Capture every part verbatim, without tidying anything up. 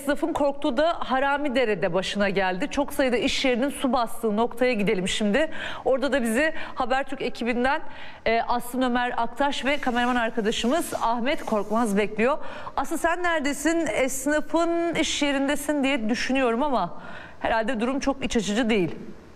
esnafın korktuğu da Haramidere'de başına geldi. Çok sayıda iş yerinin su bastığı noktaya gidelim şimdi. Orada da bizi Habertürk ekibinden e, Aslı Ömer Aktaş ve kameraman arkadaşımız Ahmet Korkmaz bekliyor. Aslı, sen neredesin? Esnafın iş yerindesin diye düşünüyorum ama herhalde durum çok iç açıcı değil.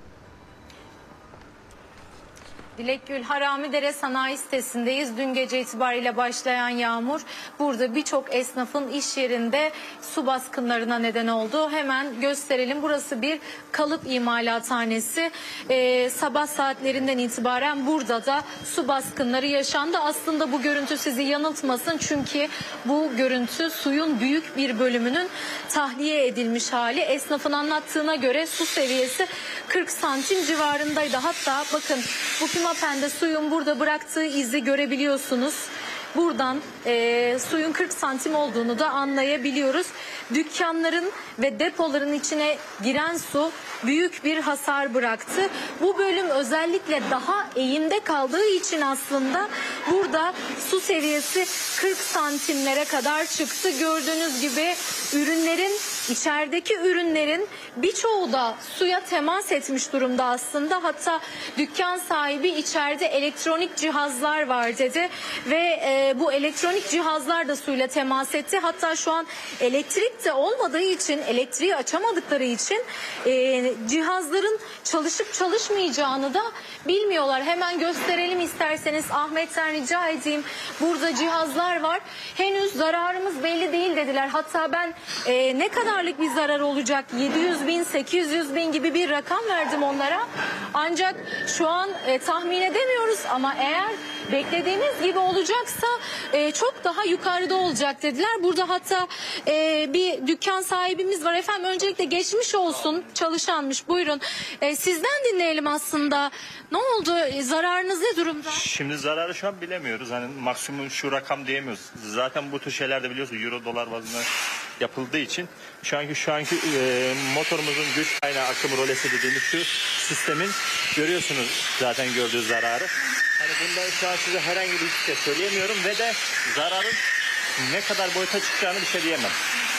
Dilek Gül, Haramidere Sanayi Sitesi'ndeyiz. Dün gece itibariyle başlayan yağmur burada birçok esnafın iş yerinde su baskınlarına neden oldu. Hemen gösterelim. Burası bir kalıp imalathanesi. Ee, sabah saatlerinden itibaren burada da su baskınları yaşandı. Aslında bu görüntü sizi yanıltmasın. Çünkü bu görüntü suyun büyük bir bölümünün tahliye edilmiş hali. Esnafın anlattığına göre su seviyesi kırk santim civarındaydı. Hatta bakın bu Pimapen'de suyun burada bıraktığı izi görebiliyorsunuz. Buradan e, suyun kırk santim olduğunu da anlayabiliyoruz. Dükkanların ve depoların içine giren su büyük bir hasar bıraktı. Bu bölüm özellikle daha eğimde kaldığı için aslında burada su seviyesi kırk santimlere kadar çıktı. Gördüğünüz gibi ürünlerin, içerideki ürünlerin birçoğu da suya temas etmiş durumda aslında. Hatta dükkan sahibi içeride elektronik cihazlar var dedi ve e, bu elektronik cihazlar da suyla temas etti. Hatta şu an elektrik de olmadığı için, elektriği açamadıkları için e, cihazların çalışıp çalışmayacağını da bilmiyorlar. Hemen gösterelim isterseniz, Ahmet'ten rica edeyim. Burada cihazlar var. Henüz zararımız belli değil dediler. Hatta ben e, ne kadarlık bir zarar olacak? yedi yüz bin, sekiz yüz bin gibi bir rakam verdim onlara. Ancak şu an e, tahmin edemiyoruz ama eğer beklediğimiz gibi olacaksa e, çok daha yukarıda olacak dediler. Burada hatta e, bir dükkan sahibimiz var. Efendim öncelikle geçmiş olsun, çalışanmış. Buyurun. E, sizden dinleyelim aslında. Ne oldu? E, zararınız ne durumda? Şimdi zararı şu an bilemiyoruz. Hani maksimum şu rakam diyemiyoruz. Zaten bu tür şeyler de biliyorsunuz euro dolar bazında yapıldığı için şu anki şu anki e, motorumuzun güç kaynağı akım rolesi dediğimiz şu sistemin görüyorsunuz zaten gördüğü zararı. Hani bundan şu an size herhangi bir şey söyleyemiyorum ve de zararın ne kadar boyuta çıkacağını bir şey diyemem.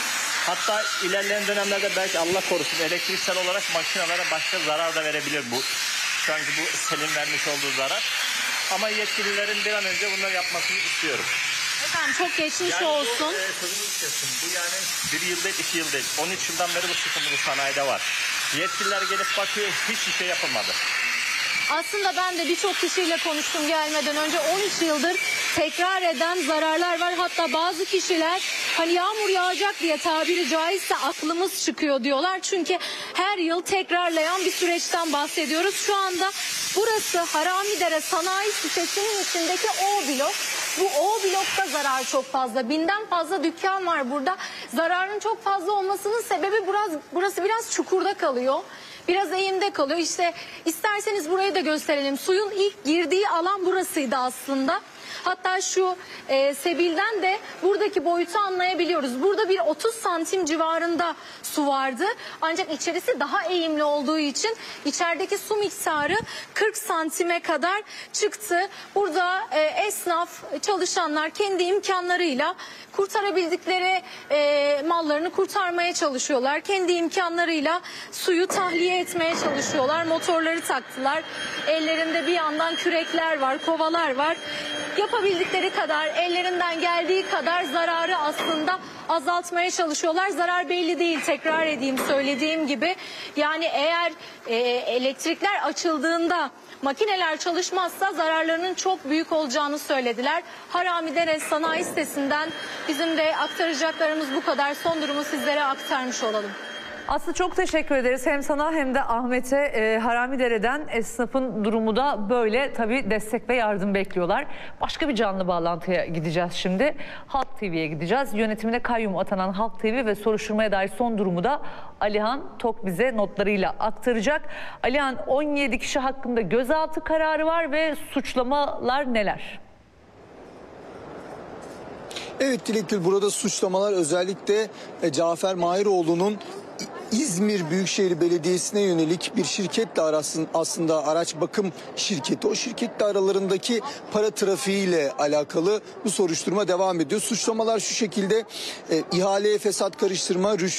Hatta ilerleyen dönemlerde belki Allah korusun elektriksel olarak makinelere başka zarar da verebilir bu. Şu anki bu selin vermiş olduğu zarar. Ama yetkililerin bir an önce bunları yapmasını istiyorum. Efendim çok geçmiş yani olsun. Bu, e, kesin. Bu yani bir yıl değil, iki yıl değil. on üç yıldan beri bu sıkıntı bu sanayide var. Yetkililer gelip bakıyor, hiçbir şey yapılmadı. Aslında ben de birçok kişiyle konuştum gelmeden önce. on üç yıldır tekrar eden zararlar var. Hatta bazı kişiler hani yağmur yağacak diye tabiri caizse aklımız çıkıyor diyorlar. Çünkü her yıl tekrarlayan bir süreçten bahsediyoruz. Şu anda burası Haramidere Sanayi Sitesi'nin içindeki O blok. Bu O blokta zarar çok fazla. Binden fazla dükkan var burada. Zararın çok fazla olmasının sebebi burası, burası biraz çukurda kalıyor. Biraz eğimde kalıyor. İşte isterseniz burayı da gösterelim. Suyun ilk girdiği alan burasıydı aslında. Hatta şu e, sebilden de buradaki boyutu anlayabiliyoruz. Burada bir otuz santim civarında su vardı. Ancak içerisi daha eğimli olduğu için içerideki su miktarı kırk santime kadar çıktı. Burada e, esnaf, çalışanlar kendi imkanlarıyla kurtarabildikleri e, mallarını kurtarmaya çalışıyorlar. Kendi imkanlarıyla suyu tahliye etmeye çalışıyorlar. Motorları taktılar. Ellerinde bir yandan kürekler var, kovalar var. Yapabildikleri kadar, ellerinden geldiği kadar zararı aslında azaltmaya çalışıyorlar. Zarar belli değil, tekrar edeyim söylediğim gibi. Yani eğer e, elektrikler açıldığında makineler çalışmazsa zararlarının çok büyük olacağını söylediler. Haramidere Sanayi Sitesi'nden bizim de aktaracaklarımız bu kadar. Son durumu sizlere aktarmış olalım. Aslı çok teşekkür ederiz. Hem sana hem de Ahmet'e. e, Haramidere'den esnafın durumu da böyle. Tabii destek ve yardım bekliyorlar. Başka bir canlı bağlantıya gideceğiz şimdi. Halk T V'ye gideceğiz. Yönetimine kayyum atanan Halk T V ve soruşturmaya dair son durumu da Alihan Tok bize notlarıyla aktaracak. Alihan, on yedi kişi hakkında gözaltı kararı var ve suçlamalar neler? Evet Dilek Gül, burada suçlamalar özellikle Cafer Mahiroğlu'nun İzmir Büyükşehir Belediyesi'ne yönelik bir şirketle arasın, aslında araç bakım şirketi. O şirketle aralarındaki para trafiğiyle alakalı bu soruşturma devam ediyor. Suçlamalar şu şekilde: e, ihaleye fesat karıştırma, rüşvet